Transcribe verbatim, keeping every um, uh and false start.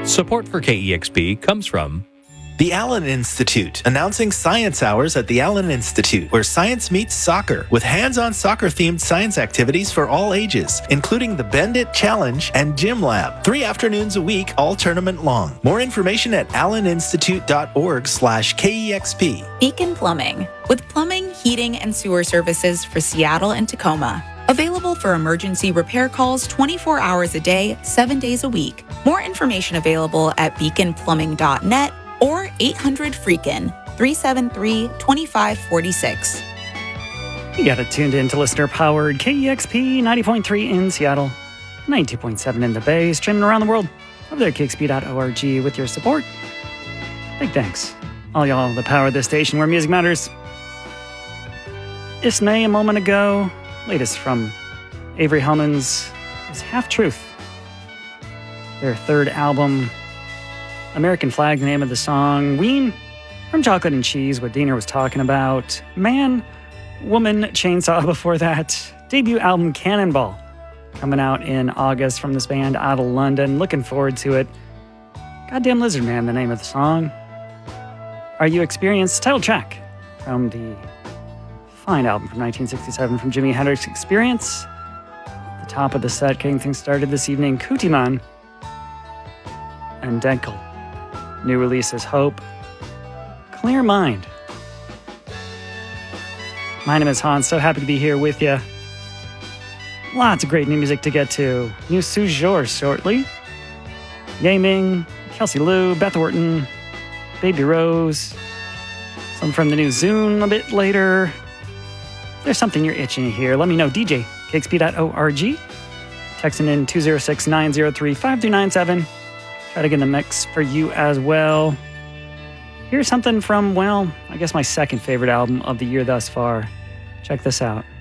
Support for K E X P comes from the Allen Institute, announcing Science Hours at the Allen Institute, where science meets soccer, with hands-on soccer-themed science activities for all ages, including the Bend It Challenge and Gym Lab. Three afternoons a week, all tournament long. More information at alleninstitute.org slash KEXP. Beacon Plumbing, with plumbing, heating, and sewer services for Seattle and Tacoma. Available for emergency repair calls twenty-four hours a day, seven days a week. More information available at beacon plumbing dot net or eight hundred freakin, three seven three, two five four six. You got it tuned in to listener-powered K E X P ninety point three in Seattle, ninety-two point seven in the Bay, streaming around the world over there at K X P dot org with your support. Big thanks. All y'all, the power of this station where music matters. Ismay a moment ago. Latest from Avery Hellman's is Half Truth. Their third album, American Flag, the name of the song. Ween from Chocolate and Cheese, what Diener was talking about. Man, Woman, Chainsaw before that. Debut album Cannonball, coming out in August from this band out of London. Looking forward to it. Goddamn Lizard Man, the name of the song. Are You Experienced? Title track from the fine album from nineteen sixty-seven from Jimi Hendrix Experience. At the top of the set, getting things started this evening, Kutiman and Denkel. New releases Hope, Clear Mind. My name is Hans, so happy to be here with you. Lots of great new music to get to. New Sue George shortly. Ye Ming, Kelsey Lou, Beth Orton, Baby Rose. Some from the new Zune a bit later. If there's something you're itching to hear, let me know. D J, K X P dot org. Texting in two oh six, nine oh three, five two nine seven. Try to get in the mix for you as well. Here's something from, well, I guess my second favorite album of the year thus far. Check this out.